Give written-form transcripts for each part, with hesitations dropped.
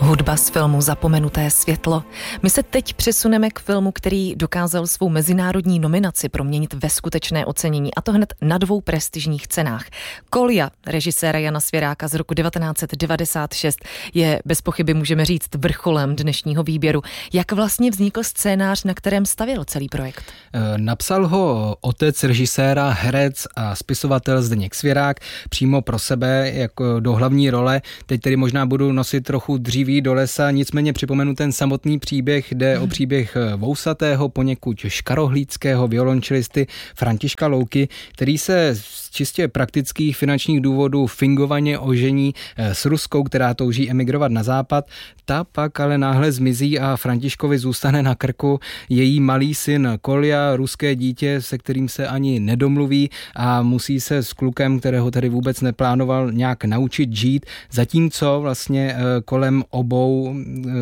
Hudba z filmu Zapomenuté světlo. My se teď přesuneme k filmu, který dokázal svou mezinárodní nominaci proměnit ve skutečné ocenění, a to hned na 2 prestižních cenách. Kolja režiséra Jana Svěráka z roku 1996 je bez pochyby, můžeme říct, vrcholem dnešního výběru. Jak vlastně vznikl scénář, na kterém stavěl celý projekt? Napsal ho otec režiséra, herec a spisovatel Zdeněk Svěrák přímo pro sebe jako do hlavní role. Teď tedy možná budu nosit trochu dříví do lesa, nicméně připomenu ten samotný příběh. Jde o příběh vousatého, poněkud škarohlídského violončelisty Františka Louky, který se z čistě praktických finančních důvodů fingovaně ožení s Ruskou, která touží emigrovat na západ. Ta pak ale náhle zmizí a Františkovi zůstane na krku její malý syn Kolja, ruské dítě, se kterým se ani nedomluví a musí se s klukem, kterého tady vůbec neplánoval, nějak naučit žít, zatímco vlastně kolem obou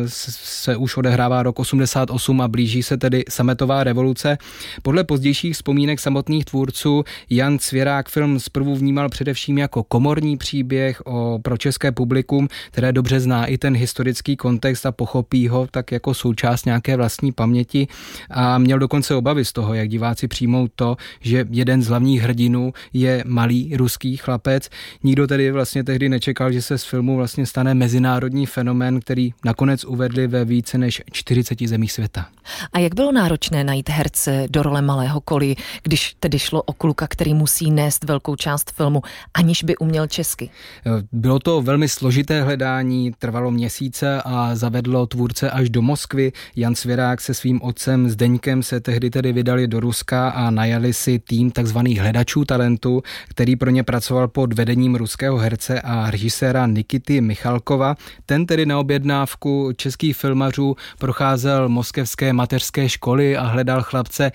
se už odehrává rok 88 a blíží se tedy sametová revoluce. Podle pozdějších vzpomínek samotných tvůrců Jan Svěrák film zprvu vnímal především jako komorní příběh pro české publikum, které dobře zná i ten historický kontext a pochopí ho tak jako součást nějaké vlastní paměti, a měl dokonce obavy z toho, jak diváci přijmou to, že jeden z hlavních hrdinů je malý ruský chlapec. Nikdo tedy vlastně tehdy nečekal, že se z filmu vlastně stane mezinárodní fenomén, který nakonec uvedli ve více než 40 zemích světa. A jak bylo náročné najít herce do role malého Kolji, když tedy šlo o kluka, který musí nést velkou část filmu, aniž by uměl česky? Bylo to velmi složité hledání, trvalo měsíce a zavedlo tvůrce až do Moskvy. Jan Svěrák se svým otcem Zdeňkem se tehdy tedy vydali do Ruska a najali si tým takzvaných hledačů talentu, který pro ně pracoval pod vedením ruského herce a režiséra Nikity Michalkova. Ten tedy na objednávku českých filmařů procházel moskevské mateřské školy a hledal chlapce,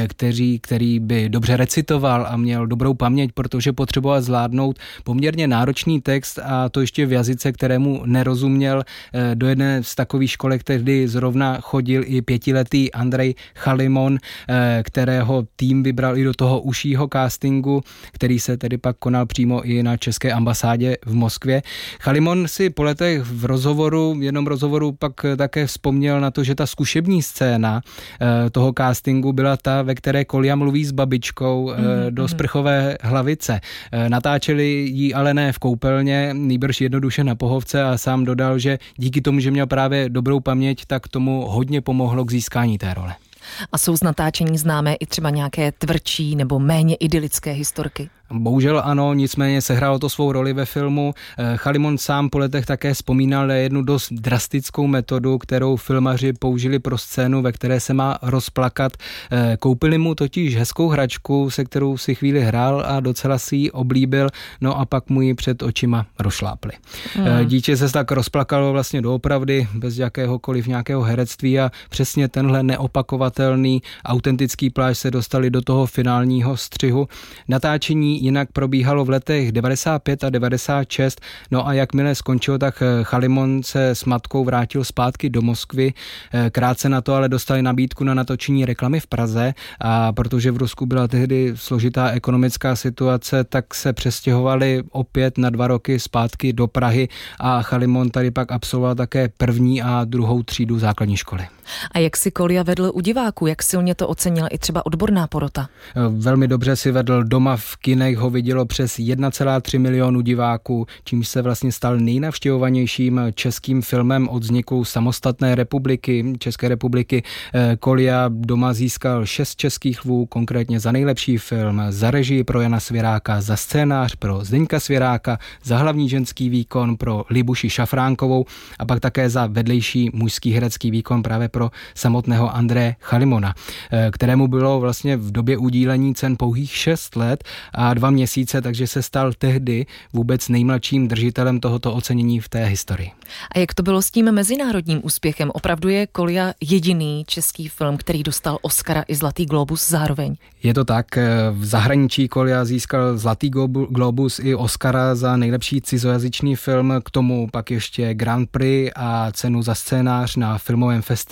který by dobře recitoval a měl dobrou paměť, protože potřeboval zvládnout poměrně náročný text, a to ještě v jazyce, kterému nerozuměl. Do jedné z takových školek tehdy zrovna chodil i 5letý Andrej Chalimon, kterého tým vybral i do toho užšího castingu, který se tedy pak konal přímo i na české ambasádě v Moskvě. Chalimon si po letech v jednom rozhovoru pak také vzpomněl na to, že ta zkušební scéna toho castingu byla ta, ve které Kolja mluví s babičkou do sprchové hlavice. Natáčeli ji ale ne v koupelně, nýbrž jednoduše na pohovce, a sám dodal, že díky tomu, že měl právě dobrou paměť, tak tomu hodně pomohlo k získání té role. A jsou z natáčení známé i třeba nějaké tvrdší nebo méně idylické historky? Bohužel ano, nicméně sehrálo to svou roli ve filmu. Chalimon sám po letech také vzpomínal na jednu dost drastickou metodu, kterou filmaři použili pro scénu, ve které se má rozplakat. Koupili mu totiž hezkou hračku, se kterou si chvíli hrál a docela si ji oblíbil, no a pak mu ji před očima rozšlápli. Dítě se tak rozplakalo vlastně doopravdy, bez jakéhokoliv nějakého herectví, a přesně tenhle neopakovatelný autentický plášť se dostali do toho finálního střihu. Natáčení jinak probíhalo v letech 95 a 96, no a jakmile skončilo, tak Chalimon se s matkou vrátil zpátky do Moskvy. Krátce na to ale dostali nabídku na natočení reklamy v Praze, a protože v Rusku byla tehdy složitá ekonomická situace, tak se přestěhovali opět na 2 roky zpátky do Prahy a Chalimon tady pak absolvoval také 1. a 2. třídu základní školy. A jak si Kolja vedl u diváků? Jak silně to ocenila i třeba odborná porota? Velmi dobře si vedl. Doma v kinech ho vidělo přes 1,3 milionu diváků, čímž se vlastně stal nejnavštěvovanějším českým filmem od vzniku samostatné České republiky. Kolja doma získal 6 českých lvů, konkrétně za nejlepší film, za režii pro Jana Svěráka, za scénář pro Zdeňka Svěráka, za hlavní ženský výkon pro Libuši Šafránkovou a pak také za vedlejší mužský herecký výkon právě pro samotného Andreje Chalimona, kterému bylo vlastně v době udílení cen pouhých 6 let a 2 měsíce, takže se stal tehdy vůbec nejmladším držitelem tohoto ocenění v té historii. A jak to bylo s tím mezinárodním úspěchem? Opravdu je Kolja jediný český film, který dostal Oscara i Zlatý glóbus zároveň? Je to tak. V zahraničí Kolja získal Zlatý glóbus i Oscara za nejlepší cizojazyčný film, k tomu pak ještě Grand Prix a cenu za scénář na filmovém festivalu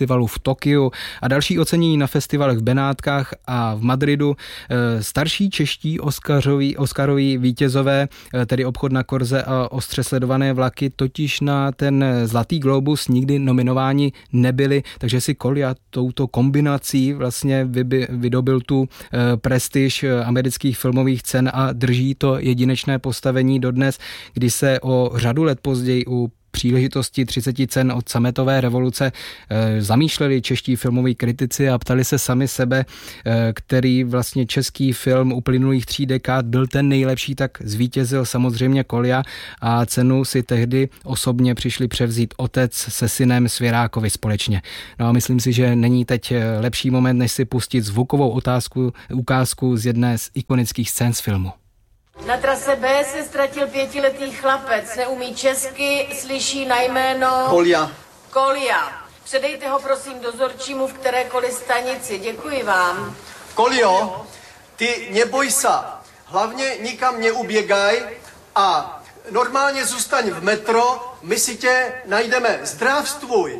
festivalu v Tokiu a další ocenění na festivalech v Benátkách a v Madridu. Starší čeští Oscaroví vítězové, tedy Obchod na korze a Ostře sledované vlaky, totiž na ten Zlatý globus nikdy nominováni nebyli, takže si Kolja touto kombinací vlastně vydobil tu prestiž amerických filmových cen a drží to jedinečné postavení dodnes, kdy se o řadu let později u příležitosti 30 cen od sametové revoluce zamýšleli čeští filmoví kritici a ptali se sami sebe, který vlastně český film uplynulých 3 dekád byl ten nejlepší, tak zvítězil samozřejmě Kolja a cenu si tehdy osobně přišli převzít otec se synem Svěrákovi společně. No a myslím si, že není teď lepší moment, než si pustit zvukovou ukázku z jedné z ikonických scén z filmu. Na trase B se ztratil 5letý chlapec, neumí česky, slyší na jméno... Kolja. Předejte ho prosím dozorčímu v kterékoliv stanici, děkuji vám. Koljo, ty neboj sa, hlavně nikam neuběgaj a normálně zůstaň v metro, my si tě najdeme. Zdravstvuj.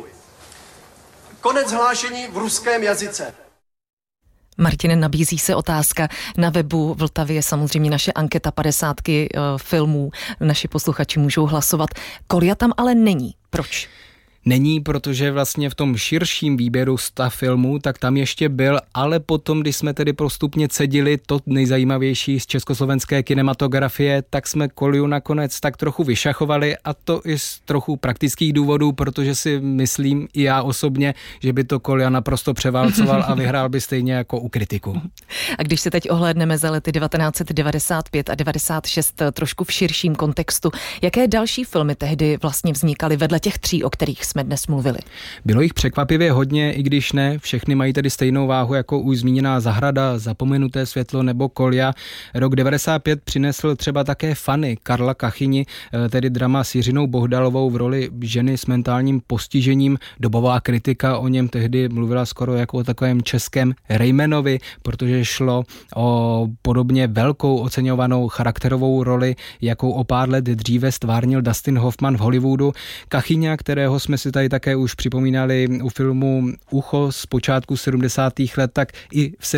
Konec hlášení v ruském jazyce. Martine, nabízí se otázka. Na webu Vltavy je samozřejmě naše anketa 50 filmů. Naši posluchači můžou hlasovat. Kolja tam ale není. Proč? Není, protože vlastně v tom širším výběru 100 filmů, tak tam ještě byl, ale potom, když jsme tedy postupně cedili to nejzajímavější z československé kinematografie, tak jsme Kolju nakonec tak trochu vyšachovali a to i z trochu praktických důvodů, protože si myslím i já osobně, že by to Kolja naprosto převálcoval a vyhrál by stejně jako u kritiků. A když se teď ohlédneme za lety 1995 a 96 trošku v širším kontextu, jaké další filmy tehdy vlastně vznikaly vedle těch 3, o kterých jsme dnes mluvili? Bylo jich překvapivě hodně, i když ne, všechny mají tedy stejnou váhu jako už zmíněná Zahrada, Zapomenuté světlo nebo Kolja. Rok 95 přinesl třeba také Fany Karla Kachyni, tedy drama s Jiřinou Bohdalovou v roli ženy s mentálním postižením. Dobová kritika o něm tehdy mluvila skoro jako o takovém českém Reymanovi, protože šlo o podobně velkou oceňovanou charakterovou roli, jakou o pár let dříve stvárnil Dustin Hoffman v Hollywoodu. Kachyňa, kterého jsme si tady také už připomínali u filmu Ucho z počátku 70. let, tak i v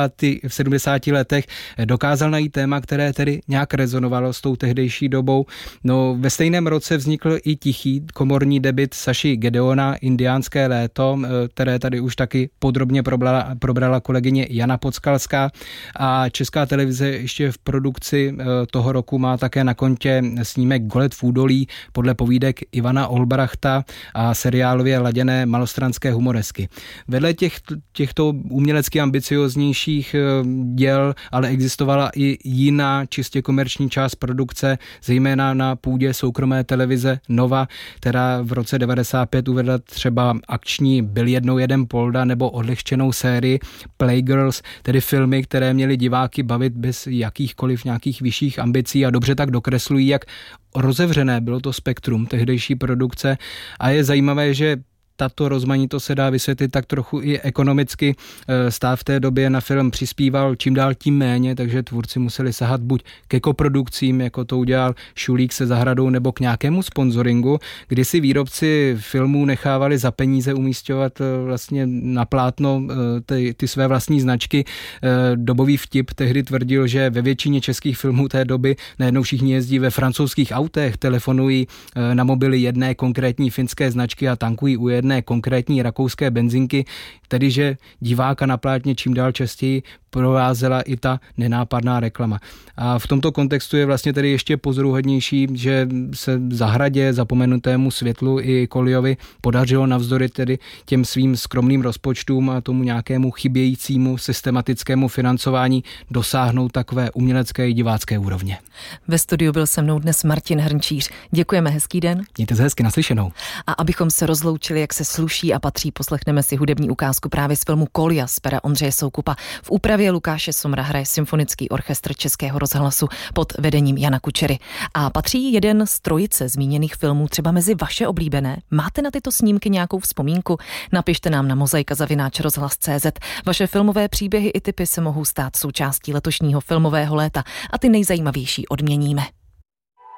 70. letech dokázal najít téma, které tedy nějak rezonovalo s tou tehdejší dobou. No, ve stejném roce vznikl i tichý komorní debut Saši Gedeona Indiánské léto, které tady už taky podrobně probrala kolegyně Jana Podskalská a Česká televize ještě v produkci toho roku má také na kontě snímek Golet v údolí podle povídek Ivana Olbrachta a seriálově laděné malostranské humoresky. Vedle těchto umělecky ambicioznějších děl ale existovala i jiná čistě komerční část produkce, zejména na půdě soukromé televize Nova, která v roce 95 uvedla třeba akční Byl jednou jeden Polda nebo odlehčenou sérii Playgirls, tedy filmy, které měly diváky bavit bez jakýchkoliv nějakých vyšších ambicí a dobře tak dokreslují, jak rozevřené bylo to spektrum tehdejší produkce a je zajímavé, že tato rozmanitost se dá vysvětlit tak trochu i ekonomicky. Stát v té době na film přispíval čím dál tím méně, takže tvůrci museli sahat buď ke koprodukcím, jako to udělal Šulík se Zahradou, nebo k nějakému sponzoringu, kdy si výrobci filmů nechávali za peníze umísťovat vlastně na plátno ty své vlastní značky. Dobový vtip tehdy tvrdil, že ve většině českých filmů té doby najednou všichni jezdí ve francouzských autech, telefonují na mobily jedné konkrétní finské značky a tankují u jedné konkrétní rakouské benzinky, tedy že diváka na plátně čím dál častěji provázela i ta nenápadná reklama. A v tomto kontextu je vlastně tedy ještě pozoruhodnější, že se Zahradě, Zapomenutému světlu i Koljovi podařilo navzdory tedy těm svým skromným rozpočtům a tomu nějakému chybějícímu systematickému financování dosáhnout takové umělecké i divácké úrovně. Ve studiu byl se mnou dnes Martin Hrnčíř. Děkujeme, hezký den. Mějte se hezky, naslyšenou. A abychom se rozloučili, jak se sluší a patří, poslechneme si hudební ukázku právě z filmu Kolja z pera Ondřeje Soukupa. V úpravě Lukáše Somra hraje Symfonický orchestr Českého rozhlasu pod vedením Jana Kučery. A patří jeden z trojice zmíněných filmů třeba mezi vaše oblíbené? Máte na tyto snímky nějakou vzpomínku? Napište nám na mozaika@rozhlas.cz. Vaše filmové příběhy i tipy se mohou stát součástí letošního filmového léta a ty nejzajímavější odměníme.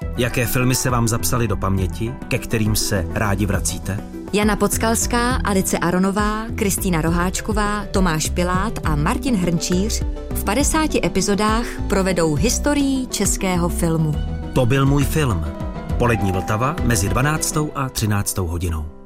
Jaké filmy se vám zapsaly do paměti, ke kterým se rádi vracíte? Jana Podskalská, Alice Aronová, Kristýna Roháčková, Tomáš Pilát a Martin Hrnčíř v 50 epizodách provedou historií českého filmu. To byl můj film. Polední Vltava mezi 12. a 13. hodinou.